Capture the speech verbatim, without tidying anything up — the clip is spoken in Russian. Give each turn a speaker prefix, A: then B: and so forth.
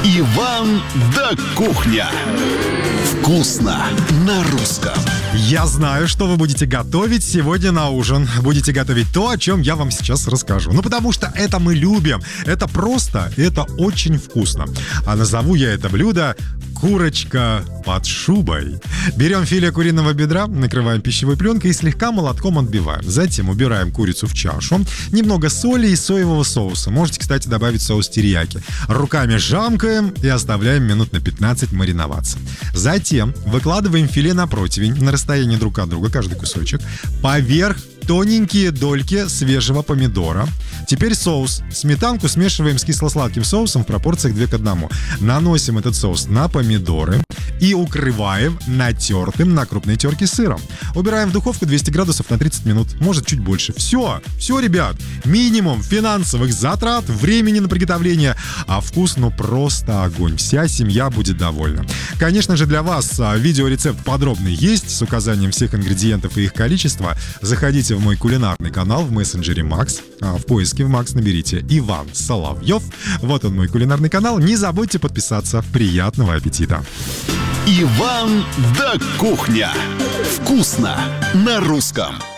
A: Иван да кухня. Вкусно на русском.
B: Я знаю, что вы будете готовить сегодня на ужин. Будете готовить то, о чем я вам сейчас расскажу. Ну, потому что это мы любим. Это просто, это очень вкусно. А назову я это блюдо «Курочка под шубой». Берем филе куриного бедра, накрываем пищевой пленкой и слегка молотком отбиваем. Затем убираем курицу в чашу, немного соли и соевого соуса. Можете, кстати, добавить соус терияки. Руками жамкаем и оставляем минут на пятнадцать мариноваться. Затем выкладываем филе на противень на расстоянии друг от друга, каждый кусочек. Поверх тоненькие дольки свежего помидора. Теперь соус. Сметанку смешиваем с кисло-сладким соусом в пропорциях два к одному. Наносим этот соус на помидоры и укрываем натертым на крупной терке сыром. Убираем в духовку двести градусов на тридцать минут, может чуть больше. Все, все, ребят, минимум финансовых затрат, времени на приготовление, а вкус ну просто огонь. Вся семья будет довольна. Конечно же, для вас видеорецепт подробный есть с указанием всех ингредиентов и их количества. Заходите в мой кулинарный канал в мессенджере Макс. В поиске в Макс наберите Иван Соловьев. Вот он, мой кулинарный канал. Не забудьте подписаться. Приятного аппетита!
A: Иван да кухня. Вкусно на русском.